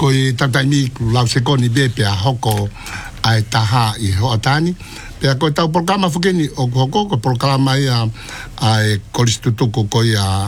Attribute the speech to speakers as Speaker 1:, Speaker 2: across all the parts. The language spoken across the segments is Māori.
Speaker 1: ko I tataimi ku lau se koni be pe a hoko ai taha I ho atani pe ko tau programa fukeni o hoko ko programa ia ai kolistutuku ko ia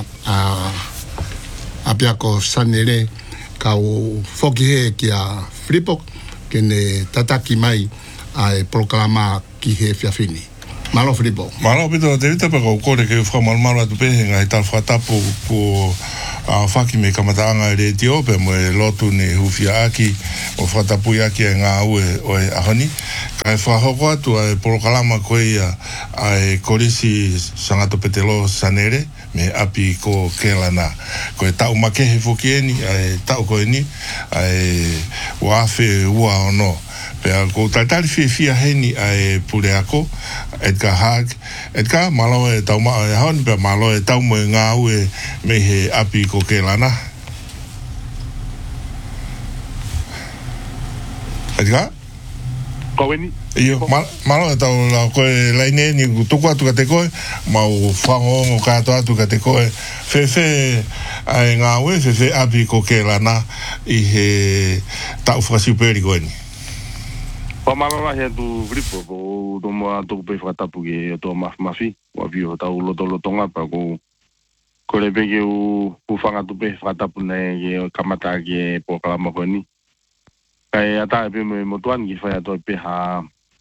Speaker 1: a pe ko sanere ka o foki he ki a Flipok ke ne tataki mai ai programa ki he fiafini malo Flipok
Speaker 2: malo pito te vita pa ko kore ke fa mal malo tu pe ngai tal fatapu ko a faki me kamataanga re Ethiopia mo lotu ne hufia aki o fatapu yaki nga ue o ahoni kai fa hoko atu ai programa ko ia ai korisi sangato petelo sanere me api ko kelana ko tau make he fokieni ai tau ko ni ai wafe ua no pe ko tatali fia heni ai pule ako Edgar Hag Edgar malo e tau ma e hon pe malo e tau mo nga ue me he api ko kelana Edgar
Speaker 3: Koweni
Speaker 2: Iyo malo e tau la ko laine ni tuku atu kate koe mau whango o kato atu kate koe fe ai nga ue fe api ko kelana I he tau whakasiperi koe ni
Speaker 3: Pamalala he tu Flipok ko to mo to pe fatapu ke to mafi wa vio tau lotonga pa ko le bege u fanga tu pe fatapu ne ke kamata ke programa ko ni kai ata pe mo tuan ki fa to pe ha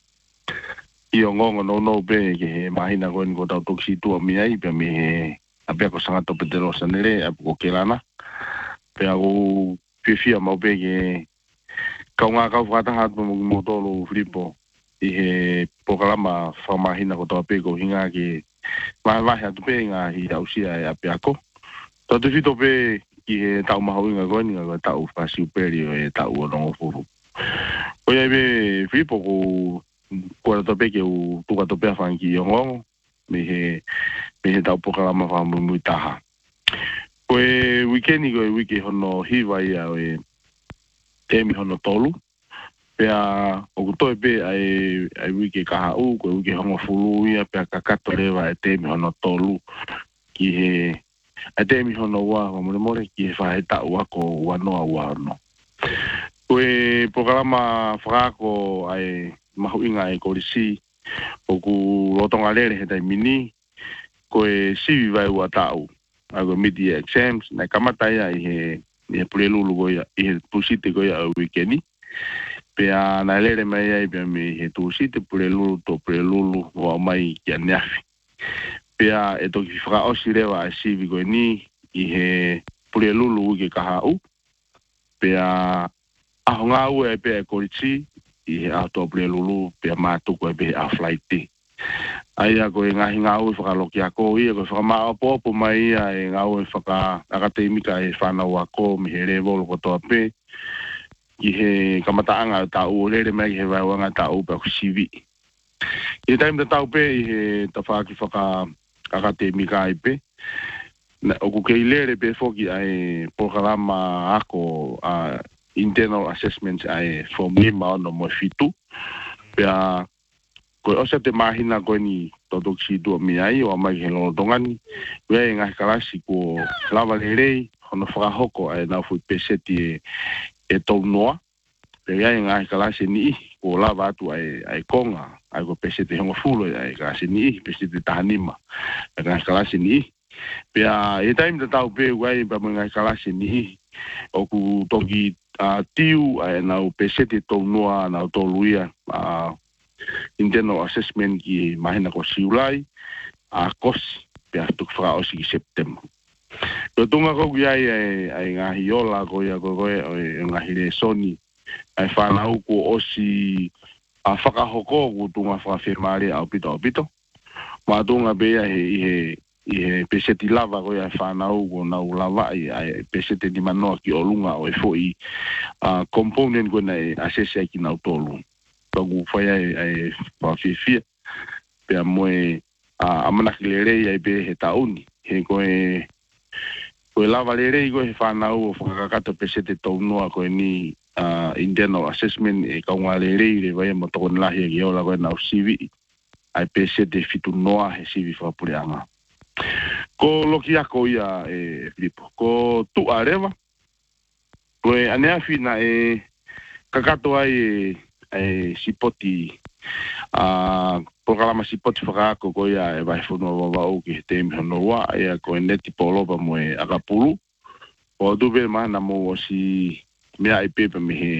Speaker 3: io ngongo no pe ke mahina ko ni ko tau toksi tu mi ai pe me ape ko sanga to pe de los anere ko kelana pe au fia mo pe ke kaunga kau whakataha mo tolo Flipok I he programa whamahina ko tō peko hinga ki mahi atu pe ngā hi ausia e ape ako. Tō te whito pe ki he tau mahauinga koe ni ngā tau whasiu peri o e tau o rongo furu. Ko iai pe Flipok ko kua tō peke o tuka tō pea whangi I ongongo me he tau programa whamui taha. Ko e wikendi ko e wiki hono hiwa ia o e temi hono tolu pea o kutoe pe ai wiki kaha u ko wiki hongo fulu ia pea kakato lewa e temi hono tolu ki he e temi hono ua o more ki he whahe tau ako wanoa ua no ko e programa whakako ai mahuinga e korisi o ku lotonga lere he tai mini ko e sivi vai ua tau ai ko media exams na kamata ia I he pulelulu ko ia I he tusite ko ia o wikendi pea na lere mai ai pea me he tusite pulelulu to pulelulu o mai kia neafi pea e toki whakaosi rewa e sivi ko ni I he pulelulu uke kaha u pea aho ngā ue e pea e koritsi I he ato pulelulu pea mātuku e pea a flighti Aia ko e ngahi ngā ue whakaloki ako ia ko whakamao popo mai ia e ngā ue whakateimika e whanau ako mi he revolo ko toa pe ki he kamataanga o tau o lere mai he waiwanga tau pe ako sivi. I taim ta tau pe I he ta whaki whakateimika ai pe o kukei lere pe foki ai programa ako internal assessments ai form lima ono mo fitu pea ko osa te mahina ko ni totoksi tu mi ai o mai he lo tongani we nga kalasi ko lava lelei hono whakahoko ai na fu peseti e tonoa pe nga kalasi ni ko lava atu ai konga ai ko peseti hongo fulo ai kalasi ni peseti tahanima nga kalasi ni pe e time ta tau pe wai pa nga kalasi ni o ku toki tiu ai na peseti tonoa na toluia internal assessment ki mahina ko siulai a kosi pe tuk fra osi ki September. Ko tunga ko ai ngahi ola ko ia ko ngahi le soni ai whanau ko osi a whakahoko ko tunga whakawhimaare au pito. Ma tunga bea he peseti lava ko ia whanau ko nau lava ai peseti ni manoa ki olunga o e foi component ko na assess ki nau tolu. Tagu fai ai whawhiwhia pea moe amanaki lerei ai be he tauni he koe lava lerei koe he whanau o whakakato pesete taunua koe ni internal assessment e kaunga lerei le vai mo tokon lahi e ola koe nau sivi ai pesete fitu noa he sivi whapureanga ko loki ako ia Flipok ko tu arewa Koe anea fina kakato ai sipoti programa sipoti whakaako ko ia vai whanua wau ki he temi honoa ia koe neti polopa mo akapulu. O duwe mana mo si mea i pepe me he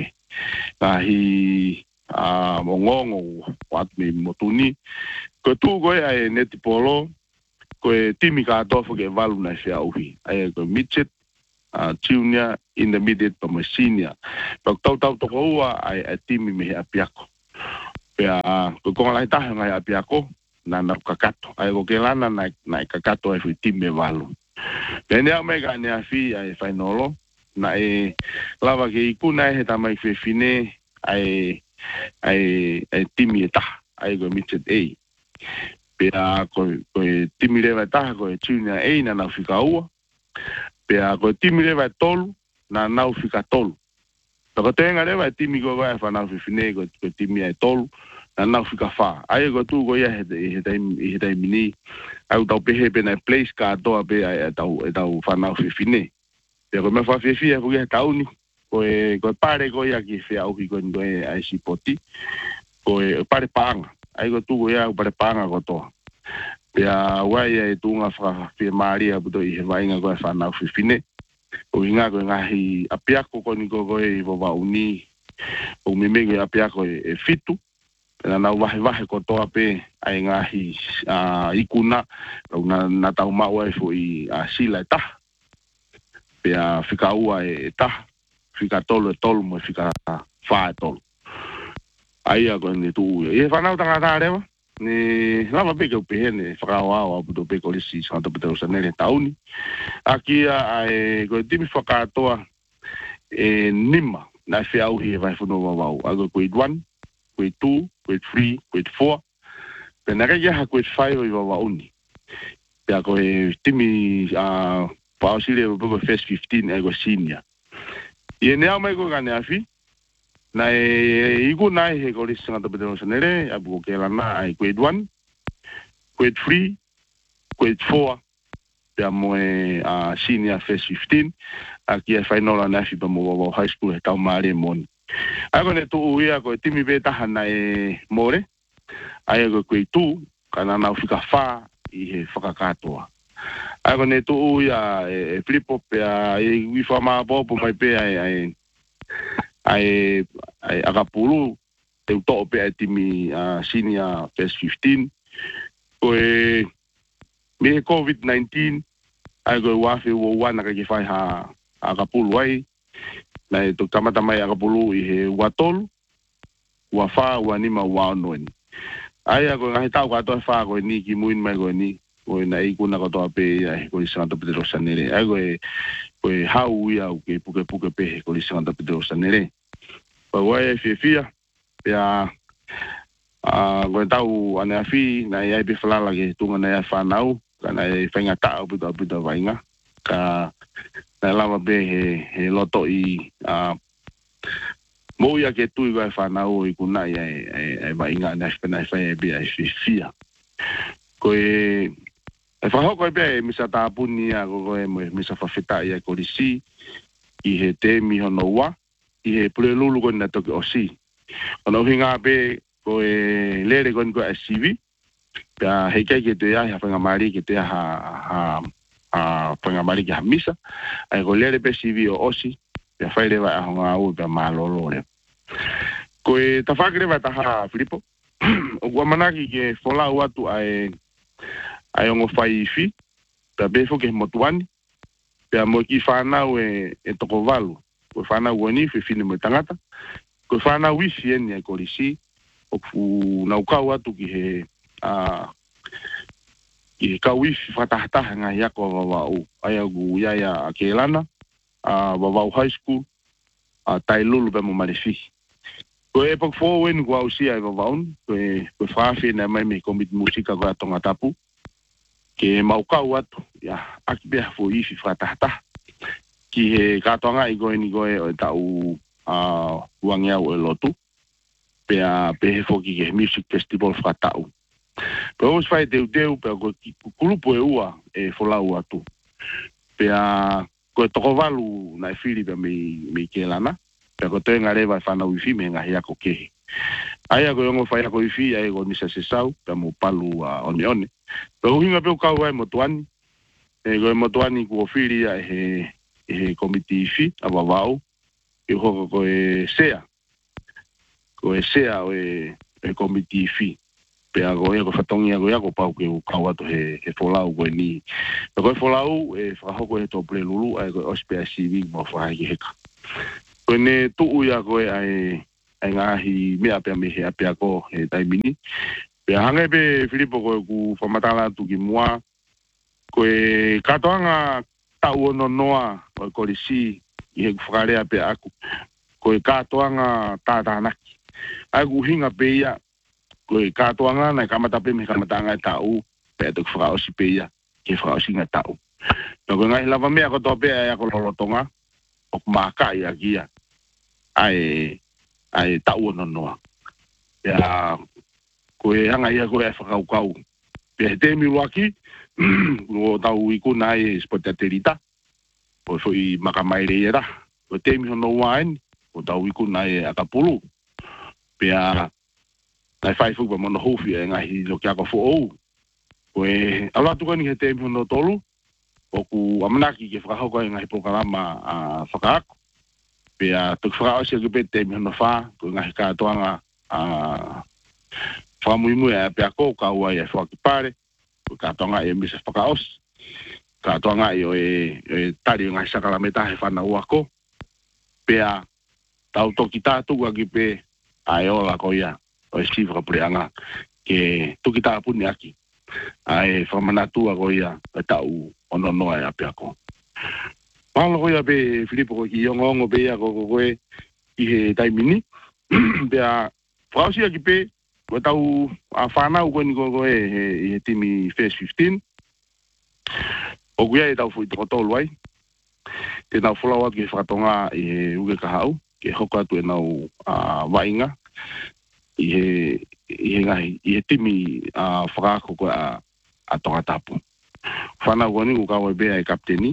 Speaker 3: kahi mongongo wat me motuni. Ko tu koe ai neti polo koe timi ka atofu ke valu na fia uhi. Ai koe midget, junior, intermediate pa mo senior. Pag tau toko ua ai timi me he apiako. Pea koe konga lahi tahe ngai apiako na kakato. Ai ko ke lana na kakato ai fui timi me valu. Pene au mega ne afi ai fainolo na lava ke ikuna he tamai fefine ai timi eta ai go mitet ei pea ko timi leva ta ko junior ei na na fika ua pea ko timi leva tolu na na fika tolu ko tenga leva timi go vai fa na fefine ko timi ai tolu na na fika fa ai go tu go ia he dai mini au tau pehe pe na place ka toa pe ai tau whanau whiwhine. Pea koe me whawhiwhia ko ia tauni, koe pare ko ia ki whea uhi koe ndoe ai sipoti, koe pare paanga, ai ko tu ko ia pare paanga ko toa. Pea wai ai tunga whawhia maaria puto i he wainga koe whanau whiwhine, o inga koe ngahi apiako koe ni koe wawa uni, o mimege apiako fitu, na nau wahe ko toa pe ai ngahi ikuna na tau maua fo i sila ta pea fika ua ta fika tolu mo fika fa tolu ai ko ni tu e fa na tanga ta rewa ni lava pe ke pe ne fra wa puto pe ko lisi Santa Pedro Sanele tauni aki ai ko timi faka toa nima na fe au hi vai fo no wa ago ko idwan ko 2 grade 3, grade 4. Pena kaya ha grade 5 i wawa uni. Pea koe timi paosile buko first 15 ego senior. I nea mai ko kane afi. Na iku nai he ko lisi Santa Pedro Sanele, abuko ke lana ai grade 1, grade 3, grade 4. Pea moe senior first 15. Aki e whainola na afi pa mo wawa high school he tau maare moni. Ako ne tu uia ko timi beta hana more ai ko koe tu kana na fika fa i he whakakatoa. Ako ne tu uia flipo pe ai wi fa ma bo mai pe ai akapulu te to pe timi senior first 15 ko me COVID-19 ai ko wafi wo wana ka ki fai ha akapulu ai na to kamata mai akapulu i he watol wa fa wa ni ma wa no ni ai ko ngai tau ka to fa ko ni ki muin mai ko ni ko na i kuna ko to pe ai ko Santa Pedro Sanele ai ko hau ia ke puke pe ko Santa Pedro Sanele pa wa fia ya ko tau ana fi na ia be fala ke tunga na fa nau kana e fenga ta buta vainga ka na lava be he loto i mo ia ke tu i vai whanau i kuna i vai inga na spena i whai e bia i fia. Ko e whahoko e bia e misa tāpuni a ko e misa whawhita i a korisi i he te mihono ua i he pule lulu ko na toki o si. Ono hinga be ko e lere ko ko e sivi pia he kai ke te ia ha whangamari ke te ha pangamari ki hamisa ai ko lere pe sivi o osi ya faile va honga u pe malolo le ko e tafakre va ta Filipo o guamanaki ke fola watu ai ongo fai fi pe befo ke motuani pe mo ki fana e toko valu ko fana woni fi fini mo tangata ko fana wi fien ya ko risi o fu na uka watu ki he i ka wifi whatahataha ngā hiako wawau. Ai agu iaia a Keilana, wawau high school, tai lulu pe mo marifi. Ko e pak fōwen kua usia e wawaun, ko whawhi na mai me komit musika kua tonga tapu, ke maukau atu, ia aki bea fō ifi whatahataha. Ki he katoanga i goe ni goe o tau uangiau e lotu, pea pehe fōki ke music festival whatau. Pea os fai teu pea ko kulupu e ua e folau atu. Pea ko to valu na fili be me kelana pe ko tenga leva fa na wifi me nga ya ko ke ai ko ngo fa ya ko wifi ai ko ni se sau pe mo palu one pe o hinga pe ka wa mo tuani go mo tuani ko fili e komiti fi abavau e ho ko sea o komiti fi pe ago e ko fatongi ago ya ko pau ke o kawa to he folau ko ni ko folau e fa ho ko to plelulu ai ko ospeci mo fa ki heka ko ne tu ya ko ai ngahi me ape me he ape ko e tai mini pe hanga be Filipo ko ku famatala tu ki moa ko e katoanga tau no noa ko lisi i he frare ape aku ko e katoanga tatanaki ai ku hinga pe ya ko e katoanga na kamata pe me kamata nga tau pe to fra osi pe ya ke fra osi nga tau no ko ngai lava me ko to pe ya ko lolotonga o maka ya gia ai tau no noa ya ko e hanga ia ko e fra kau pe te mi waki o tau i ku nai spotaterita o foi makamaire era o te mi no wine o tau i ku nai akapulu pe a nai fai fu ba mono hofi e ngahi lo kia ko fo o e ala tu ko ni te mi no tolu o ku amanaki ke fra ko ngahi programa a fakak pe a tu fra o se ke te mi no fa ko ngahi ka toanga a fa muy e pe a ko ka wa e fa ki pare ka tonga e misa fakaos ka tonga e tari nga sakala meta he fana uako pe a tau tokita tu ga pe ai ola ko ya o sivra preanga ke tokita puni aki ai famana tu ko ya tau ono no ai pe ako palo ko ya be Filipo ko ki yongo be ya ko i he tai mini be a frausi aki pe ko tau a fana ko ni ko e timi face 15 o guia e tau foi to loi te na fola wa ke fatonga e uge ka hau ke hoka tu na a vainga e ngai e timi a fra ko a tonga tapu fana woni ko ka be ai kapteni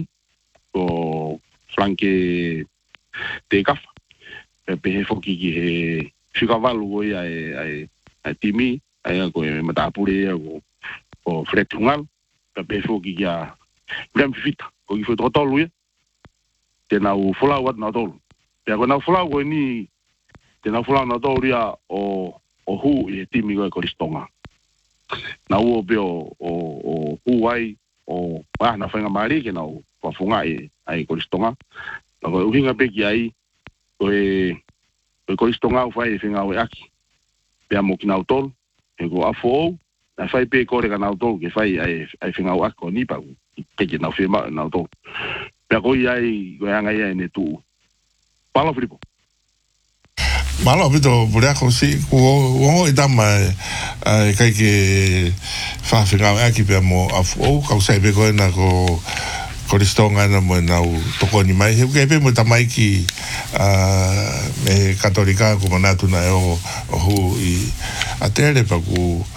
Speaker 3: o flanke te kaf pe he foki ki he figavalu go ia ai timi ai ko matapure o fretungal pe foki ya blem fita ko i fo tolu ya te na u fola wat na tolu ya ko na fola go ni te na fola na tolu ya o hu e timi go koristonga na u be o hu ai o na fenga mari ke na u pa funga ai koristonga na go hinga be ki ai ko e koristonga u fai fenga o aki pe mo ki na tolu e go afo na fai pe ko re ka na tolu ke fai ai fenga o ako ni pa que não fez mal, não tô. Pegou e aí, ganha aí neto. Fala, Filipo.
Speaker 2: Malo bito buraco si o idama kai ke fa finga aqui pe mo o ka sai be ko na ko koristonga na mo na to ko ni mai ke pe mo tamai ki me katolika ko na tu na o hu i atere pa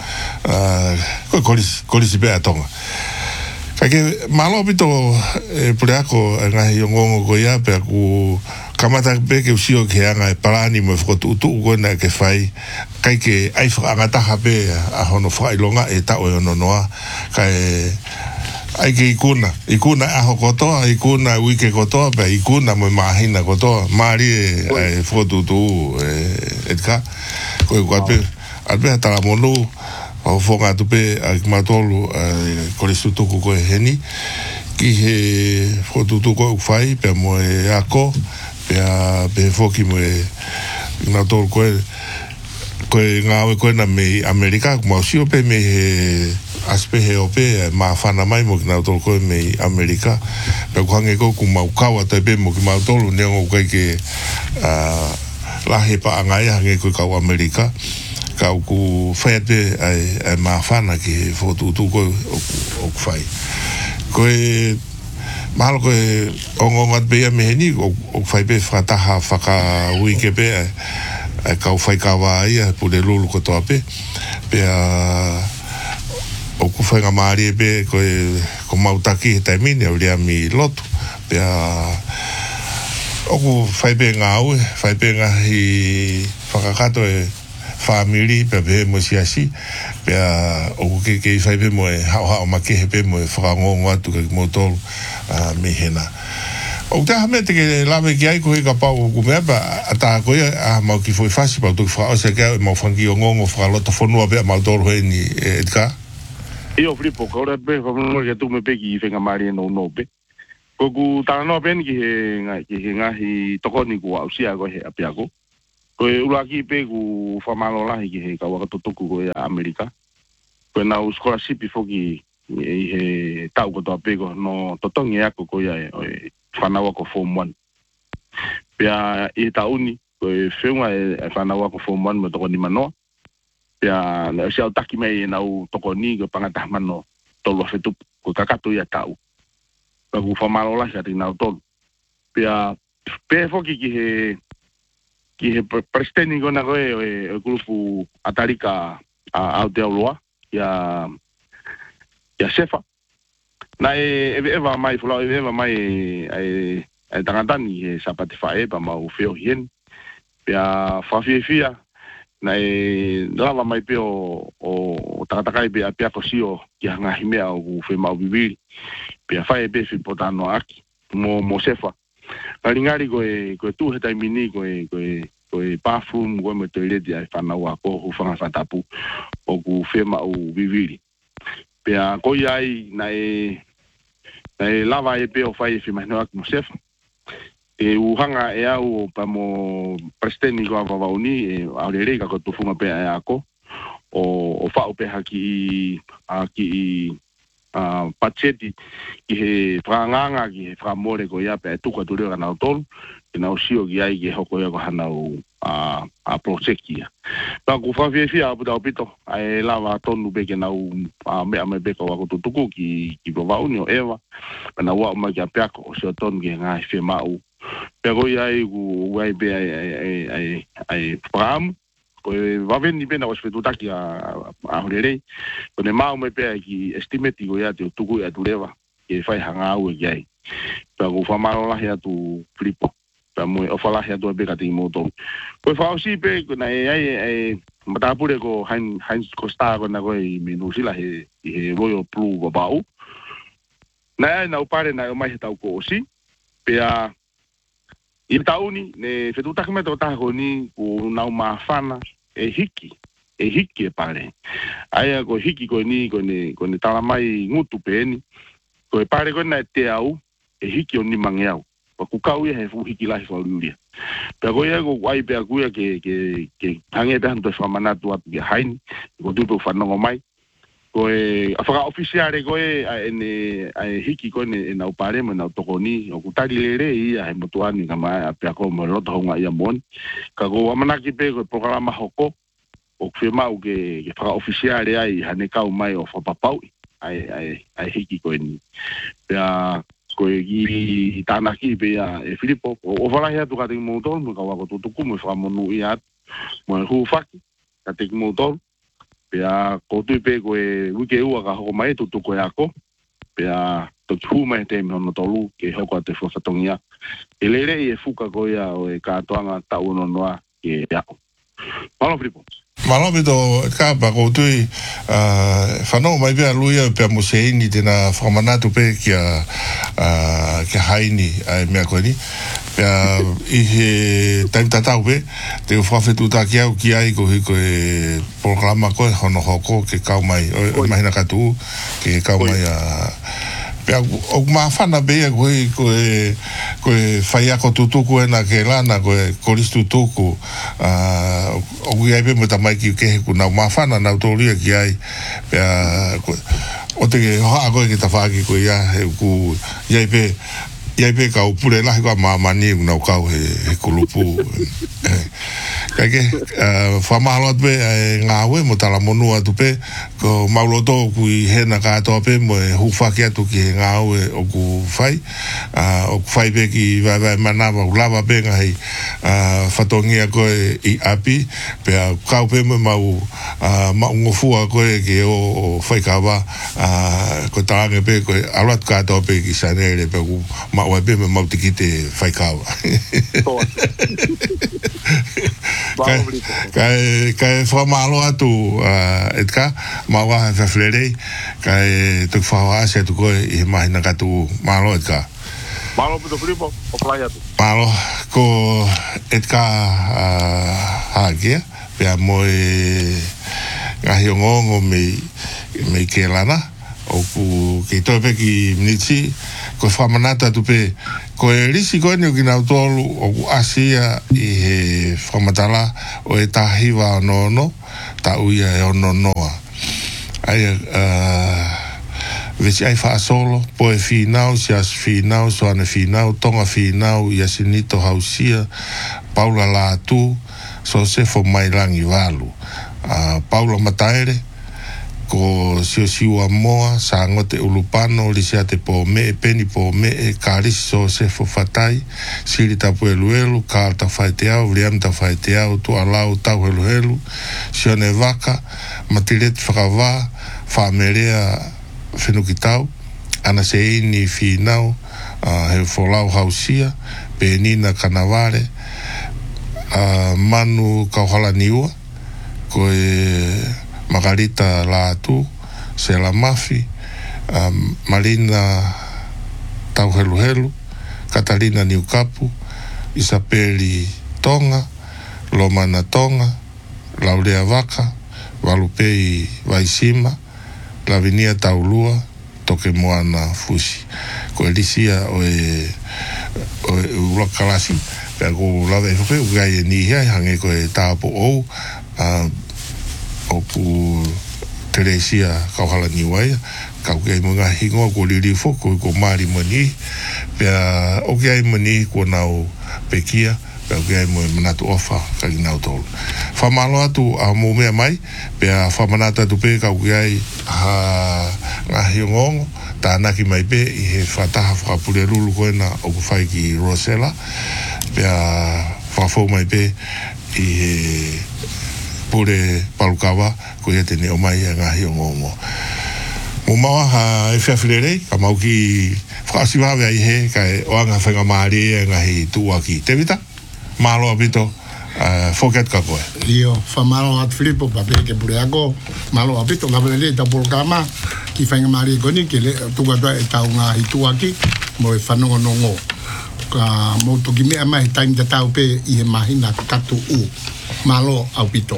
Speaker 2: ko koris be atonga Kake malo bito puriako ngai ngongo ko ia pe ku kamata pe ke usio ke anga parani mo foto tu ko na ke fai kai ke ai fa ngata hape a hono fai longa e ta o no noa kai ai ke ikuna a hokoto ikuna wike koto pe ikuna mo mahina koto mari foto tu etka ko pe albe ta monu o fonga tu pe a matolu ko tu ko heni ki he foto tu ko fai pe mo ako pe foki mo matolu ko nga ko na me Amerika mo si pe me aspe he ope ma fana mai mo na tolu ko me Amerika pe ko nge ko ku mau kawa te pe mo ki matolu ne ngo ko ke la he pa ngai nge ko ka Amerika ka ku fete ai ma fana ki foto tu ko o fai ko malo ko ongo mat be me ni o fai be fata ha faka wike be ka fai ka wa ia pu de lulu ko to pe o ku fai nga mari be ko mautaki ta mini o lia mi lotu pea oku whaipe ngā ue, whaipe ngā hi whakakato family pe pe mo siasi pe oku ke whaipe mo hao makehe pe mo whakangongo atu ke motor mihena. O te hame te ke lawe ki ai koe ka pau ku mea pa ata koe mau ki foi fasi pau tuki whakaose kia mau whangi o ngongo whakalota whanua pe mau toro hoi ni Edgar.
Speaker 3: Io flipo, ka ora pe whakanua kia tu me pe ki whenga maari no no pe. Koku tāna noa pen ki he ngahi tokoni ku au sia koe he apiako. Koe ulaki pe ku whamalo lahi ki he ka wakatotoku koe Amerika. Koe nau scholarship i foki i he tau kotoa pe ko no totongi ako koe ai whanawa ko Form 1. Pea i tauni, koe whiunga whanawa ko Form 1 me toko ni manoa. Pea na siau taki mei e nau toko ni koe pangatah mano tolu a whetupu, koe kakatu ia tau. Ka ku whamalola kia rinau tolu. Pea whoki ki he presteni kona koe e grupu Atarika Aotearoa, ia Sefa. Na eva mai fulau eva mai ai tangatani e sapati fae pa mau feo hien pea fafia na lava mai pe o tangatakai pe apia kosio ki hanga himea o fe mau bibiri pea fae pe fi potano aki mo Sefa karingari ko tu he taimini ko bathroom ko me toilet ai whanaua ko hu whanga whatapu o ku fe mau bibiri pea ko ai na lava e pe o fai fi mai no ak mo Sefa e uhanga e au pa mo presteni ko avauni e aurere ka ko tufunga pe ako o fa o pe haki pacheti ki he franganga ki he framore ko ia pe tuka tu na tol e na usio ki ai ki hoko ia ko hana a project ia pa ku fa fi a buda opito ai lava tonu be ke na me be ko ko tuku ki provauni o eva na wa ma ki apia ko so ton ki nga fe mau pe ko ia ku wai be ai pram ko va veni bene o sfetu taki a horere ko ne mau me pe ki estimate ko ia te tuku ia tuleva ke fai hanga au ki ai pe ko fa malola ia tu flipo mo o fala ia do be ka ti moto ko fa o si pe ko na ai matapure ko Heinz Costa ko na ko i minusila he Royal Blue ko bau na na upare na mai he tau ko si pe a i tauni ne fetu takmeto ta ko ni ko na mafana e hiki e pare ai ko hiki ko ni tala mai ngutu pe ni ko e pare ko na te au e hiki o ni mangeau ku kau ia he fu hiki lahi fa luria pe ko ia ko wai pe ku ia ke hange pe hanto fa manatu ap ge hain ko tu fa no mai ko e afaka oficiale ko e ai hiki ko ne na upare mo na tokoni o ku tari lere ia he motuani kama pe ko mo lo to nga ia mon ka ko amanaki pe ko programa hoko o ke mau ke afaka oficiale ai hane kau mai o fa papau ai hiki ko ni pe ko i tanaki pe e Filipo o fala ia tu ka te motor mo ka wa ko tu mo fa mo nu ia mo hu faki ka te motor pe a ko tu pe ko e wike ua ka ho mai tu ko ako pe a to tu mai te mo no tolu ke ho ko te fo fatongia e lere e fuka ko ia o e ka toanga ta uno noa ke ya malo Filipo
Speaker 2: malo bito ka pa ko tu fano mai be luia pe mo se ni de na formanatu pe ki haini ai me ko ni pe i he tanta pe te fa fetu ta ki ai ko e programa ko hono hoko ke ka mai o imagina ka tu ke ka mai pe o ma fana be ko fai ako tutuku ena ke lana ko koristu tuku o ia be mo tamai ki ke ku na ma fana na autoria ki ai pe o te ha ko ke ta fa ki ko ia ku ia be ka upure la ko ma mani na ka he kulupu Kake, whamalo atu pe ngā ue mo tala monu atu pe, ko mauloto kui hena kātoa pe mo e hufaki atu ki he ngā ue o ku whai. O ku whai pe ki vai manawa ulawa pe ngahi whatongia koe i api, pe kau pe mo mau ngofua koe ki o whaikawa, ko talange pe koe alat kātoa pe ki sanere pe ku maua pe mo mau tikite whaikawa. Kai whamalo atu etka maua he whawherei kai tuk whawasi atu koe i he mahina katu malo etka
Speaker 3: malo puto fripo o playa atu
Speaker 2: malo ko etka hakia pia moe ngahi o ngongo me ke lana o ku ke tope ki minitsi ko whamanata atu pe ko e risi koe ni o kina utolu o ku asia i he whamatala o e tahiwa o nono ta uia e o nonoa ai vesi ai whaasolo po e whinau si as whinau so ane whinau tonga whinau i asinito hausia Paula Latu so se fo mai langi walu Paula Mataere ko siwa moa sa ngote ulupano lisia te po me peni po me karisi so se fo fatai siri tapu eluelu ka ta faiteau liam ta faiteau tu alau tau eluelu sione vaka matiret whakava whamerea whenukitau ana se ini whinau he wholau hausia penina kanaware manu kauhala niua ko e Margarita Latu, Sela Mafi, Marina Tauhelu, Catalina Niukapu, Isapeli Tonga, Lomana Tonga, Laurea Vaka, Valupei Vaisima, Lavinia Taulua, Toke Moana Fusi. Ko Elisia o Ulakalasi, pia ko lawe e whape, ugai e nihia, hange ko e tāpo ou, o ku Teresia kauhala niwaia kau kia mga hingo ko lirifo ko mari mani pia o kia mani ko nau pekia pia kia mo manatu ofa ka nau tol famalo atu a mo mea mai pia famanata tu pe kau kia nga hingo ta naki mai pe i he fataha whakapure lulu ko na o ku whai ki Rosella pia whafo mai pe i he pure palukawa ko ia tene o mai ngahi o ngongo. Mo maua ha e whiawhirerei, ka mau ki whaasiwawe ai he, ka e oanga whenga maari e ngahi tuaki. Te vita? Malo apito, whoket ka koe.
Speaker 1: Io, whamalo at Filipo, pape ke pure ako, malo apito, ka pere ta pulkama, ki whenga maari e koni, ki le tukatua e tau ngahi tuaki, mo e whanongo nongo. Ka mo toki mea mai taimi te tau pe i he mahina katu u. Malo apito.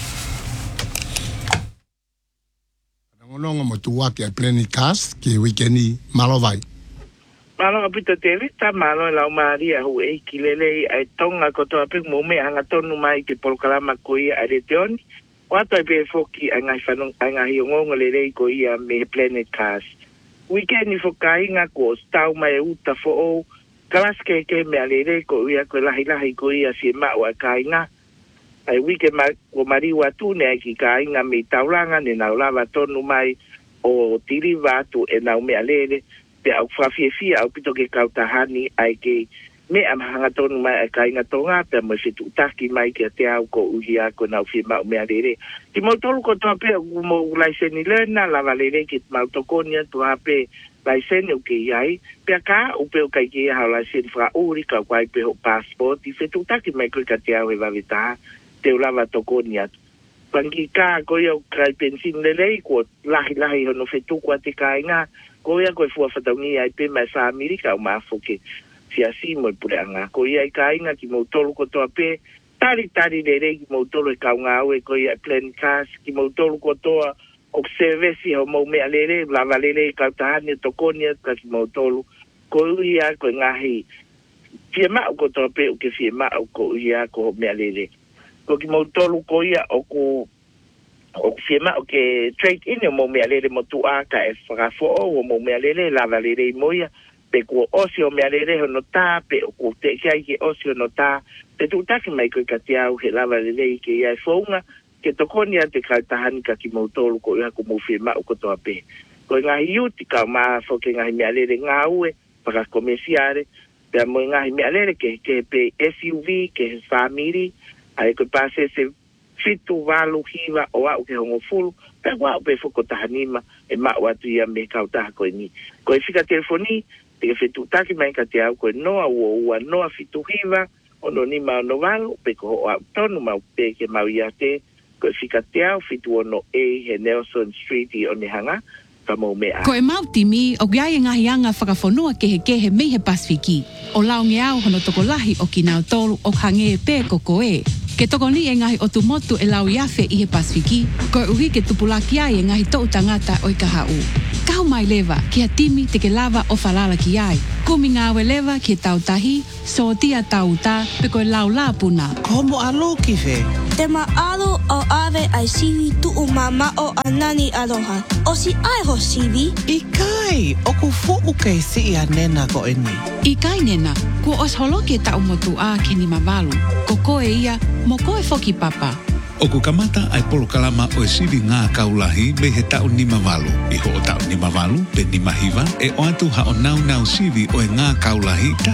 Speaker 1: Ngonongo mo tuaki a pleni cast ki weekeni malo vai.
Speaker 4: Malo apito te vita malo la maria hu e kilele ai tonga ko to ape mo me anga tonu mai ki polkalama ko ia aretioni. Wata be foki anga fanong anga hiongo le ko ia me pleni cast. Weekeni fo kainga ko stau mai uta fo o kalaske ke me alere ko ia ko lahi ko ia si ma wa kainga. Ai wike ko mariwa tu ne ki kainga me taulanga ne na lava tonu mai o tiri watu e na me alere pe au fafia au pito ke kautahani ai ke me amhanga tonu mai ai kainga tonga pe mo fitu taki mai ke te au ko uhia ko na fima me alere ki mo tolu ko to pe mo laiseni lena la valere ki ma tokonia to ape laiseni o ke ai pe ka o pe o kai ke ha laiseni fra uri ka kwai pe o passport i fitu taki mai ko ka te au e vavita te ulava tokonia. Pangi ka ko ia kai pensin lelei ko lahi hono fetu ko te kainga ko ia ko fua fataungi ai pe mai sa Amerika o mafuke sia simo pure anga ko ia kainga ki mo tolu ko to ape tari lelei ki mo tolu e kaunga o ko ia plan cas ki mo tolu ko to o servisi o mo me lelei lava lelei ka tani tokonia ka ki mo tolu ko ia ko ngahi fiema ko to ape o ke fiema ko ia ko me lelei ko ki mo tolu ko ia o fiema o ke trade in mo me alele mo tu aka e frafo o mo me alele lava lele moia pe ko osio me alere no ta pe ko te kai ke osio no ta te tu ta ke mai ko ka te au he lava le ke ia fonga ke to koni ate ka tahani ka ki motolo ko ia ko mo firma ko to ape ko nga hiuti ka ma fo ke nga me alere nga ue para comerciare pe mo nga me alere ke pe SUV ke family ai ko pase se fitu valu hiva o au ke hongo fulu pe wa pe fo ko tahanima e ma wa tu ia me ka ta ko ni ko fika telefoni te fitu ta ki mai ka te au ko no wa no fitu hiva ono ni ma no valu pe ko tonu ma pe ke ma ia te ko fika te au fitu ono he Nelson Street i oni hanga
Speaker 5: ko e mauti mi o gai ngahi anga whakafonua ke he mei he Pasifiki. O lao nge au hono toko lahi o ki nao tolu o hange e pē ko koe. Ke toko ni e ngahi o tu motu e lau iafe i he Pasifiki, ko e uhi ke tupulaki ai e ngahi tou tangata o i ka hau. Kau mai lewa ki a timi te ke lava o falala ki ai. Kumi ngāwe lewa ki e tau tahi, so tia tau ta, pe ko e lau la puna.
Speaker 6: Komo alo ki fe?
Speaker 7: Te maalo o ave ai siwi tu o mama o anani aloha. O si ai ho siwi?
Speaker 6: I kai, o ku fuku kei si i a nena ko eni.
Speaker 5: I kai nena, ku os holo ki e tau motu a ke ni mavalu. Ko koe ia, mo koe foki papa.
Speaker 8: O ku kamata ai polokalama o e siwi ngā kaulahi me he tau ni mavalu. I ho o tau ni mavalu, pe ni mahiwa, e o atu ha o nau siwi o e ngā kaulahi ta